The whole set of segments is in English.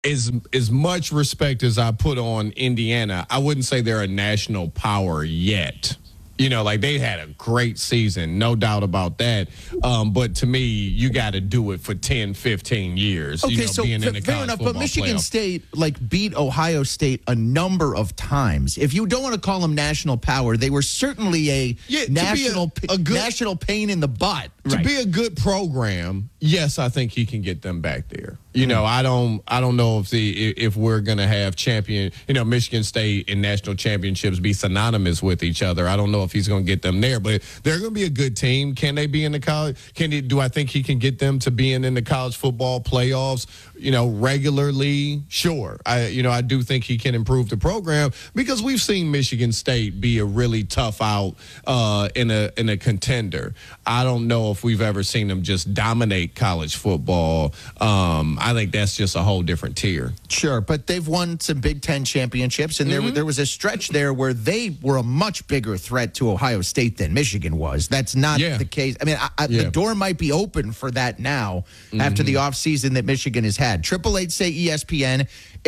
as much respect as I put on Indiana, I wouldn't say they're a national power yet. Like they had a great season, no doubt about that. But to me, you got to do it for 10, 15 years. Okay, so being in the fair enough. But Michigan playoff. State beat Ohio State a number of times. If you don't want to call them national power, they were certainly a national pain in the butt. To be a good program, yes, I think he can get them back there. I don't know if we're gonna have Michigan State and national championships be synonymous with each other. I don't know if he's gonna get them there, but they're gonna be a good team. Can they be in the college? Do I think he can get them to being in the college football playoffs? Regularly? Sure. I do think he can improve the program because we've seen Michigan State be a really tough out in a contender. I don't know if we've ever seen them just dominate college football. I think that's just a whole different tier. Sure, but they've won some Big Ten championships, and there was a stretch there where they were a much bigger threat to Ohio State than Michigan was. That's not the case. I mean, the door might be open for that now after the offseason that Michigan has had. 888-SAY-ESPN,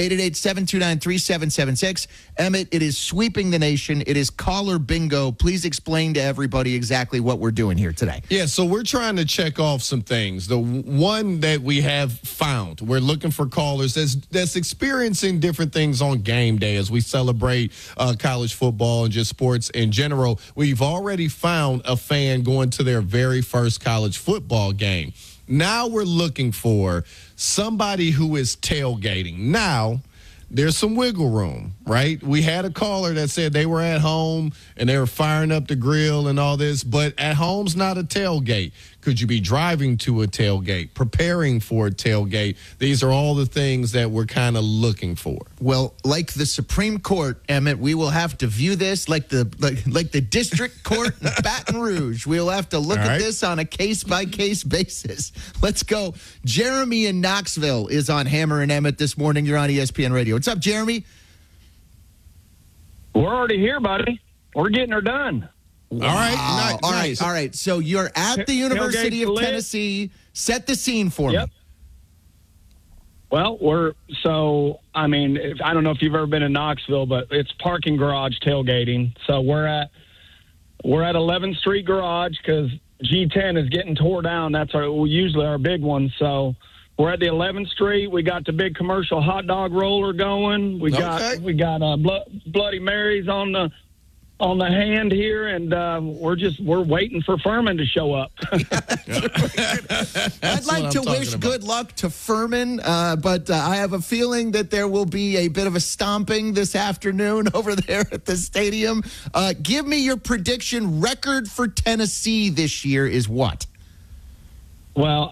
888-729-3776. Emmett, it is sweeping the nation. It is caller bingo. Please explain to everybody exactly what we're doing here today. Yeah, so we're trying to check off some things. The one that we have found, we're looking for callers that's experiencing different things on game day as we celebrate college football and just sports in general. We've already found a fan going to their very first college football game. Now we're looking for somebody who is tailgating. Now, there's some wiggle room, right? We had a caller that said they were at home and they were firing up the grill and all this, but at home's not a tailgate. Could you be driving to a tailgate, preparing for a tailgate? These are all the things that we're kind of looking for. Well, like the Supreme Court, Emmett, we will have to view this like the district court in Baton Rouge. We'll have to look at this on a case-by-case basis. Let's go. Jeremy in Knoxville is on Hammer and Emmett this morning. You're on ESPN Radio. What's up, Jeremy? We're already here, buddy. We're getting her done. Wow. All right. Nice. All right. So you're at the University of Tennessee. Set the scene for me. Well, I don't know if you've ever been in Knoxville, but it's parking garage tailgating. So we're at 11th Street Garage because G10 is getting tore down. That's usually our big one. So we're at the 11th Street. We got the big commercial hot dog roller going. We got Bloody Marys on the hand here, and we're waiting for Furman to show up. I'd like to wish good luck to Furman, but I have a feeling that there will be a bit of a stomping this afternoon over there at the stadium. Give me your prediction. Record for Tennessee this year is what? Well,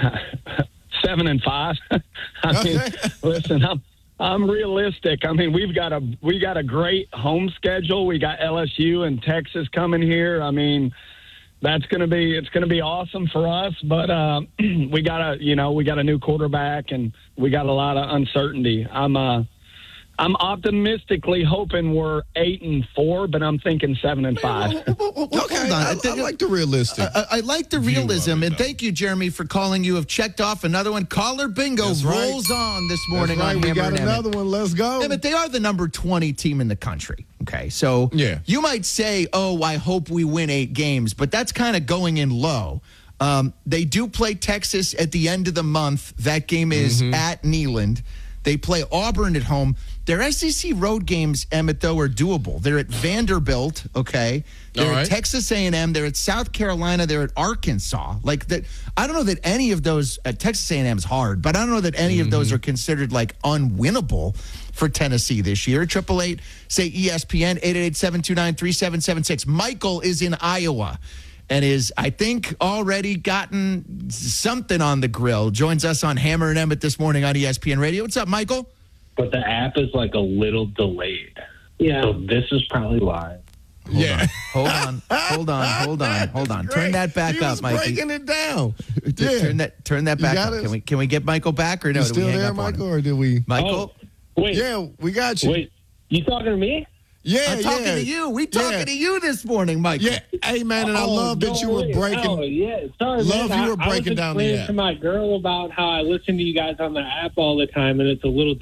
7-5. Listen, I'm realistic. I mean, we got a great home schedule. We got LSU and Texas coming here. I mean, it's going to be awesome for us. But we got a new quarterback and we got a lot of uncertainty. I'm optimistically hoping we're 8-4, but I'm thinking 7-5. Okay, I like the realistic. I like the realism, and thank you, Jeremy, for calling. You have checked off another one. Caller bingo rolls on this morning. That's right. We got another one. Let's go. But they are the number 20 team in the country. Okay, so you might say, "Oh, I hope we win 8 games," but that's kind of going in low. They do play Texas at the end of the month. That game is at Neyland. They play Auburn at home. Their SEC road games, Emmett, though, are doable. They're at Vanderbilt, okay? They're at Texas A&M. They're at South Carolina. They're at Arkansas. Like that, I don't know that any of those. Texas A&M is hard, but I don't know that any of those are considered like unwinnable for Tennessee this year. 888-SAY-ESPN 888-729-3776. Michael is in Iowa and is, I think, already gotten something on the grill. Joins us on Hammer and Emmett this morning on ESPN Radio. What's up, Michael? But the app is like a little delayed. Yeah. So this is probably live. Hold on. Turn that back up, Mikey. Breaking it down. Turn that back up. Can we get Michael back or no? You still there, Michael, or did we? Michael? Wait. Yeah, we got you. Wait. You talking to me? Yeah, I'm talking to you. We talking to you this morning, Michael. Yeah, hey man, and I love that you were breaking. Oh yeah, sorry, love man. you were breaking down the app. I was explaining to my girl about how I listen to you guys on the app all the time, and it's a little